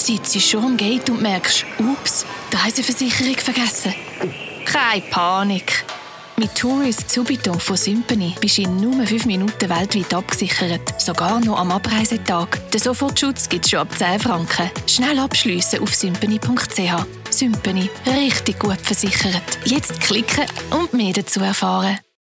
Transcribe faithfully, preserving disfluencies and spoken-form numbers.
Sitzt schon am Gate und merkst, ups, die Reiseversicherung vergessen. Keine Panik. Mit Tourist Subito von Sympany bist du in nur fünf Minuten weltweit abgesichert. Sogar noch am Abreisetag. Den Sofortschutz gibt es schon ab zehn Franken. Schnell abschliessen auf sympany punkt c h. Sympany. Richtig gut versichert. Jetzt klicken und mehr dazu erfahren.